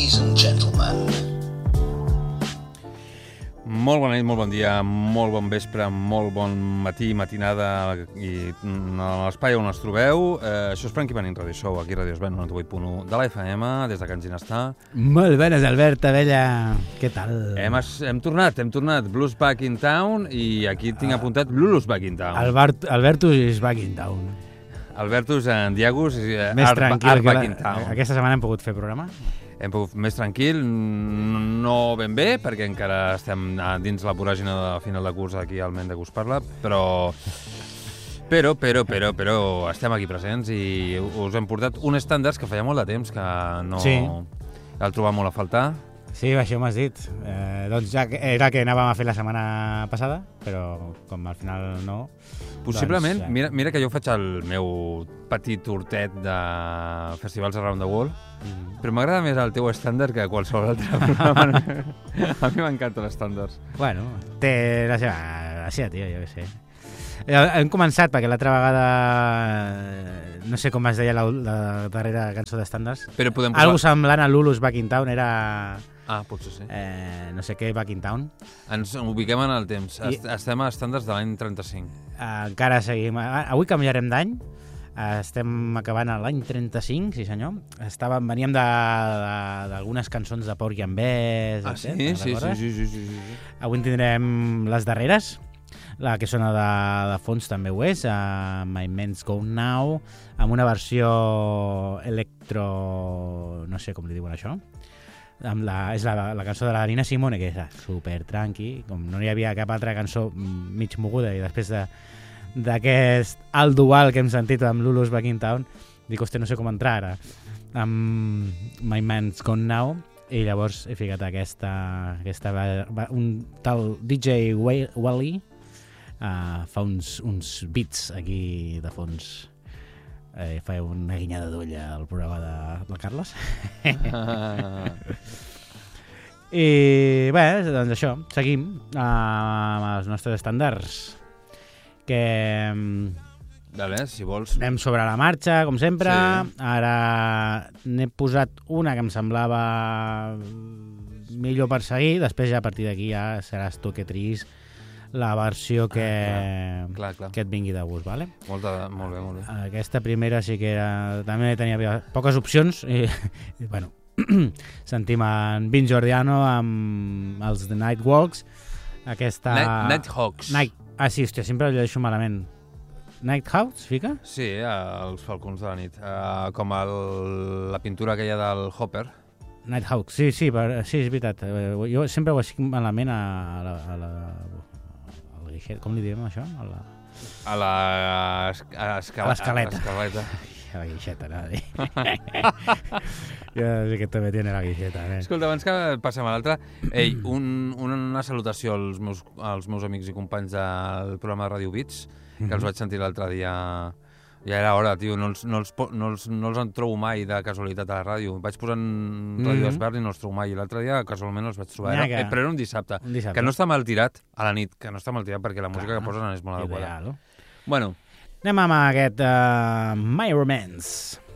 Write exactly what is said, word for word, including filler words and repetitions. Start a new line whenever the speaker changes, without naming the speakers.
Ladies and gentlemen.
Molt bona nit, molt bon dia, molt bon vespre, molt bon matí, matinada i a l'espai on ens trobeu. Eh, això és Frankie Manning Radio Show, aquí a Radio Esben noranta vuit punt u de la F M, des de Can Ginestà.
Molt bones, Albert Abella. Què tal?
Hem, hem tornat, hem tornat. Blues Back in Town i aquí tinc apuntat Blues Back in Town.
Albert, Albertus is back in town.
Albertus en Diagus i
Més
Art,
tranquil,
Art
que
Back
la,
in Town.
Aquesta setmana hem pogut fer programa.
Hem pogut més tranquil, no ben bé, perquè encara estem dins la voràgina de final de curs aquí al Mendegús Parla, però, però, però, però, però estem aquí presents i us hem portat un estàndards que feia molt de temps que no
sí.
el trobava molt a faltar.
Sí, això m'has dit. Eh, doncs ja era que anàvem a fer la setmana passada, però com al final no...
Possiblement,
doncs, ja.
mira, mira que jo faig el meu petit hortet de festivals around the world, mm. però m'agrada més el teu estàndard que qualsevol altre programa. A mi m'encanta l'estàndards.
Bueno, té la seva, la seva tia, jo què sé. Hem començat perquè l'altra vegada no sé com es deia la, la darrera cançó d'estàndards.
Però podem posar...
Algo semblant a Lulu's Back in Town era...
Ah, potser sí.
Eh, no sé què, Back in Town.
Ens ubiquem en el temps.
I...
Estem a estàndards de l'any trenta-cinc.
Eh, encara seguim. Avui canviarem d'any. Estem acabant a l'any trenta-cinc, sí senyor. Estàvem, veníem d'algunes cançons de Porgy and Bess.
Ah, sí? Sí, sí, sí, sí, sí, sí.
Avui en tindrem les darreres. La que sona de, de fons també ho és, uh, My Men's Go Now, amb una versió electro... no sé com li diuen això. Amb la, és la, la cançó de la Nina Simone, que és super tranqui, com no hi havia cap altra cançó mig moguda, i després de d'aquest alt dual que hem sentit amb Lulu's Back in Town, dic, hòstia, no sé com entrar ara, amb My Man's Gone Now, i llavors he ficat aquesta, aquesta un tal D J Wally, uh, fa uns, uns beats aquí de fons. Eh, fa una guinyada d'ull al programa de, del Carles. Ah. I bé, doncs això, seguim uh, amb els nostres estàndards, que
Dale, si vols.
anem sobre la marxa, com sempre.
Sí.
Ara n'he posat una que em semblava millor per seguir, després ja a partir d'aquí ja seràs tu que triïs la versió que,
ah, clar, clar, clar.
que et vingui de gust, vale?
Molt, de, molt bé, molt bé.
Aquesta primera sí que era... També tenia poques opcions i, i bueno, sentim en Vin Giordiano amb els The Nightwalks. Aquesta...
Night, Nighthawks.
Night... Ah, sí, hòstia, sempre ho llegeixo malament. Nighthawks, fica?
Sí, els falcons de la nit. Uh, com el, la pintura aquella del Hopper.
Nighthawks, sí, sí, per, sí, és veritat. Jo sempre ho estic malament a la... A la com li diem això? A la...
A la... A
l'escaleta.
A l'escaleta.
A la guixeta, no? Jo sé que també tiene la guixeta. Eh?
Escolta, abans que passem a l'altra, ei, un, una salutació als meus, als meus amics i companys del programa de Radio Beats, que mm-hmm. els vaig sentir l'altre dia. Ja era hora, tio, no els, no, els, no, els, no els en trobo mai de casualitat a la ràdio. Vaig posar en Ràdio mm-hmm. Esbern i no els trobo mai. I l'altre dia, casualment, els vaig trobar. Era, que... Però era un dissabte,
un dissabte.
Que no està mal tirat a la nit, que no està mal tirat perquè la música Clar, que posen és molt adequada.
Ideal.
Bueno.
Anem amb aquest uh, My Romance.